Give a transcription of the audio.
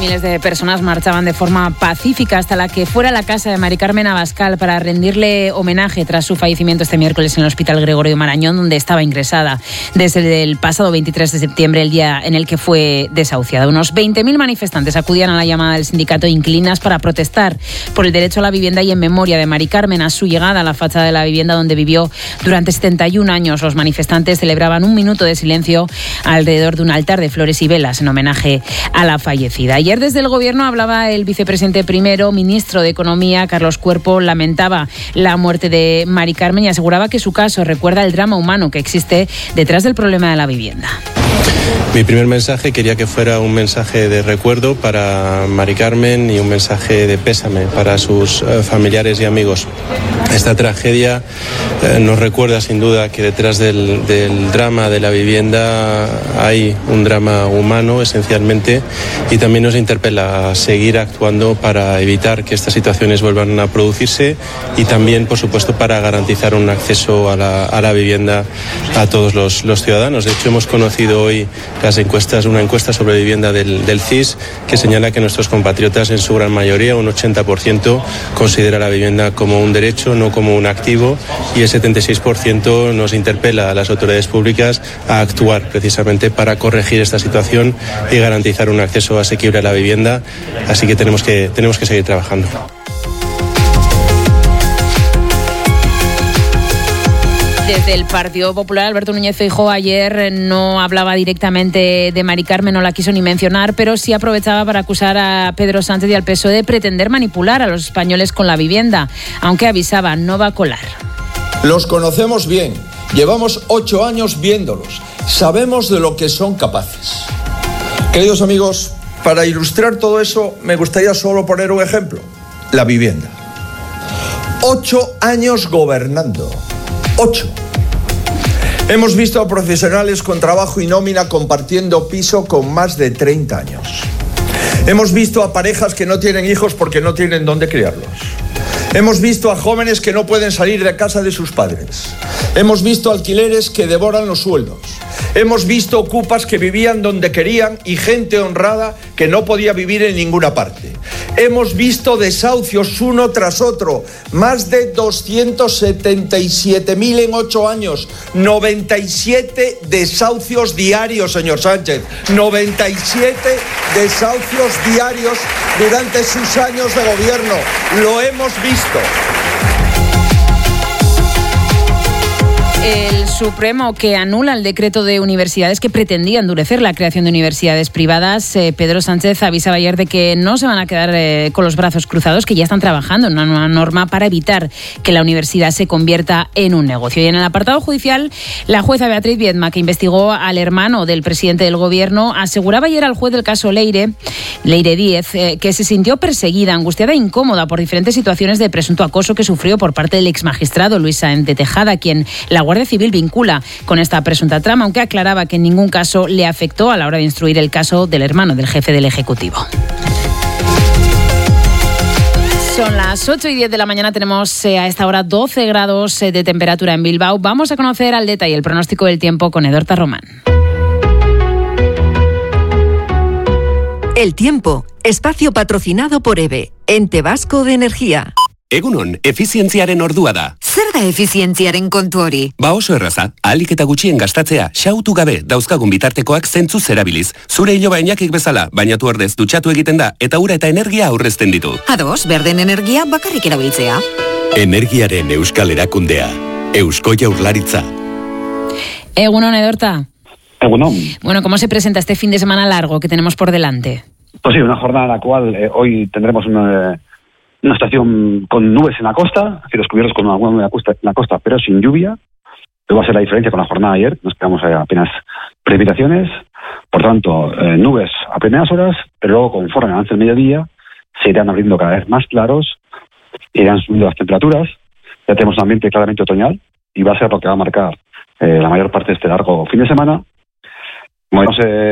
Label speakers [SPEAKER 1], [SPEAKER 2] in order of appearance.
[SPEAKER 1] Miles de personas marchaban de forma pacífica hasta la que fuera la casa de Mari Carmen Abascal para rendirle homenaje tras su fallecimiento este miércoles en el Hospital Gregorio Marañón, donde estaba ingresada desde el pasado 23 de septiembre, el día en el que fue desahuciada. Unos 20.000 manifestantes acudían a la llamada del sindicato Inquilinas para protestar por el derecho a la vivienda y en memoria de Mari Carmen. A su llegada a la fachada de la vivienda donde vivió durante 71 años, los manifestantes celebraban un minuto de silencio alrededor de un altar de flores y velas en homenaje a la fallecida. Ayer desde el Gobierno hablaba el vicepresidente primero, ministro de Economía, Carlos Cuerpo, lamentaba la muerte de Mari Carmen y aseguraba que su caso recuerda el drama humano que existe detrás del problema de la vivienda.
[SPEAKER 2] Mi primer mensaje quería que fuera un mensaje de recuerdo para Mari Carmen y un mensaje de pésame para sus familiares y amigos. Esta tragedia nos recuerda sin duda que detrás del drama de la vivienda hay un drama humano esencialmente, y también nos interpela a seguir actuando para evitar que estas situaciones vuelvan a producirse y también, por supuesto, para garantizar un acceso a la vivienda a todos los ciudadanos. De hecho, hemos conocido hoy una encuesta sobre vivienda del CIS que señala que nuestros compatriotas, en su gran mayoría, un 80%, considera la vivienda como un derecho, no como un activo, y el 76% nos interpela a las autoridades públicas a actuar precisamente para corregir esta situación y garantizar un acceso asequible a la vivienda. Así que tenemos que seguir trabajando.
[SPEAKER 1] Desde el Partido Popular, Alberto Núñez Feijóo ayer no hablaba directamente de Mari Carmen, no la quiso ni mencionar, pero sí aprovechaba para acusar a Pedro Sánchez y al PSOE de pretender manipular a los españoles con la vivienda, aunque avisaba, no va a colar.
[SPEAKER 3] Los conocemos bien, llevamos 8 años viéndolos, sabemos de lo que son capaces. Queridos amigos, para ilustrar todo eso me gustaría solo poner un ejemplo: la vivienda. 8 años gobernando. 8. Hemos visto a profesionales con trabajo y nómina compartiendo piso con más de 30 años. Hemos visto a parejas que no tienen hijos porque no tienen dónde criarlos. Hemos visto a jóvenes que no pueden salir de casa de sus padres. Hemos visto alquileres que devoran los sueldos. Hemos visto ocupas que vivían donde querían y gente honrada que no podía vivir en ninguna parte. Hemos visto desahucios uno tras otro, más de 277.000 en 8 años, 97 desahucios diarios, señor Sánchez, 97 desahucios diarios durante sus años de gobierno. Lo hemos visto.
[SPEAKER 1] El Supremo, que anula el decreto de universidades que pretendía endurecer la creación de universidades privadas. Pedro Sánchez avisaba ayer de que no se van a quedar con los brazos cruzados, que ya están trabajando en una nueva norma para evitar que la universidad se convierta en un negocio. Y en el apartado judicial, la jueza Beatriz Viedma, que investigó al hermano del presidente del Gobierno, aseguraba ayer al juez del caso Leire Díez, que se sintió perseguida, angustiada e incómoda por diferentes situaciones de presunto acoso que sufrió por parte del exmagistrado Luis Sáenz de Tejada, quien la Guardia Civil vincula con esta presunta trama, aunque aclaraba que en ningún caso le afectó a la hora de instruir el caso del hermano del jefe del Ejecutivo. Son las 8:10 de la mañana, tenemos a esta hora 12 grados de temperatura en Bilbao. Vamos a conocer al detalle el pronóstico del tiempo con Edorta Román.
[SPEAKER 4] El tiempo, espacio patrocinado por EVE, Ente Vasco de Energía.
[SPEAKER 5] Egunon, efizientziaren ordua da.
[SPEAKER 4] Zer da efizientziaren kontu hori?
[SPEAKER 5] Ba oso erraza, ahalik eta gutxien gastatzea, xautu gabe dauzkagun bitartekoak zentzuz erabiliz. Zure iloba inakik bezala, bainatu ordez dutxatu egiten da eta ura eta energia aurrezten ditu.
[SPEAKER 4] Ados, berden energia bakarrik erabiltzea.
[SPEAKER 5] Energiaren euskal erakundea, Eusko Jaurlaritza.
[SPEAKER 1] Egunon, Edorta.
[SPEAKER 6] Egunon.
[SPEAKER 1] Bueno, ¿cómo se presenta este fin de semana largo que tenemos por delante?
[SPEAKER 6] Pues sí, una jornada en la cual hoy tendremos una estación con nubes en la costa, cielos cubiertos con alguna nube en la costa, pero sin lluvia. Luego va a ser la diferencia con la jornada de ayer. Nos quedamos apenas precipitaciones. Por tanto, nubes a primeras horas, pero luego conforme avance el mediodía, se irán abriendo cada vez más claros, irán subiendo las temperaturas. Ya tenemos un ambiente claramente otoñal y va a ser lo que va a marcar la mayor parte de este largo fin de semana. Como